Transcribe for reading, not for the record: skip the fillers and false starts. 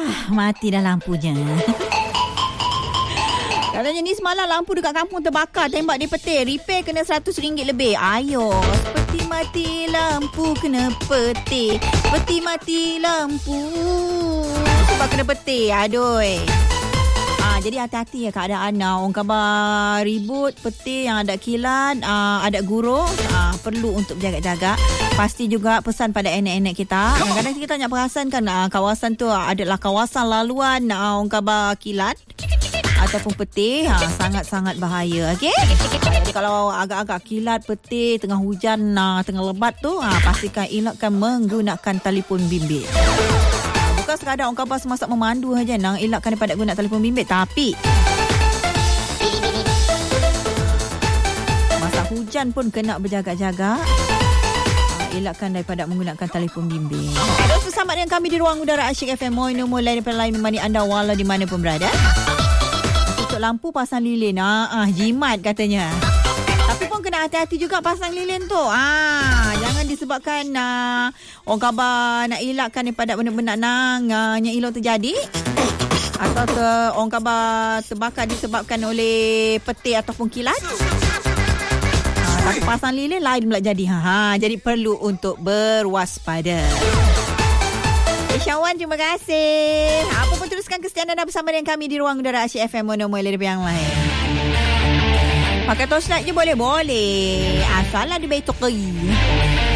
Mati dah lampunya. Katanya ni semalam lampu dekat kampung terbakar. Tembak di petir. Repair kena RM100 lebih. Ayo. Seperti mati lampu kena petir. Seperti mati lampu sebab kena petir. Aduh. Jadi hati-hati ya keadaan. Orang khabar ribut, petir yang ada kilat, ada gurau. Perlu untuk berjaga-jaga. Pasti juga pesan pada anak-anak kita. Kadang-kadang kita nak perasan kan kawasan tu adalah kawasan laluan orang khabar kilat ataupun petir. Sangat-sangat bahaya. Okay? Jadi kalau agak-agak kilat, petir, tengah hujan, tengah lebat tu, pastikan elakkan menggunakan telefon bimbit. Bukan sekadar orang khabar semasa memandu saja nang elakkan daripada guna telefon bimbit, tapi masa hujan pun kena berjaga-jaga. Elakkan daripada menggunakan telefon bimbit. Terus bersama dengan kami di Ruang Udara Asyik FM. Mulai daripada lain memani anda walau di mana pun berada. Tutup lampu, pasang lilin. Jimat katanya. Tapi pun kena hati-hati juga pasang lilin tu. Jangan disebabkan orang khabar nak elakkan daripada benda-benda yang elok terjadi. Atau orang khabar terbakar disebabkan oleh petir ataupun kilat. Tapi pasang lilin lain pula jadi. Jadi perlu untuk berwaspada. Syawan, terima kasih. Apa pun teruskan kesetiaan anda bersama dengan kami di Ruang Udara Asyik FM. Mono-mono lebih yang lain. Pakai torchlight je boleh. Asal ada bateri.